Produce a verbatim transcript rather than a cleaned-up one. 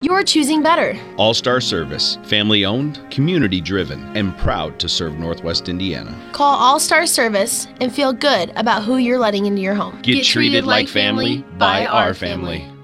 You're choosing better. All-Star Service, family-owned, community-driven, and proud to serve Northwest Indiana. Call All-Star Service and feel good about who you're letting into your home. Get, Get treated, treated like family by our family. family.